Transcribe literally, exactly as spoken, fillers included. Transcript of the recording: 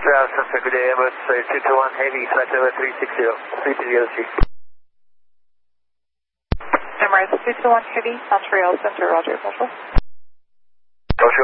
Uh, Sunset, good day, Airbus uh, two two one Heavy, flight level three six zero, three zero three. Emirates two two one Heavy, Montreal Center, Roger, Control.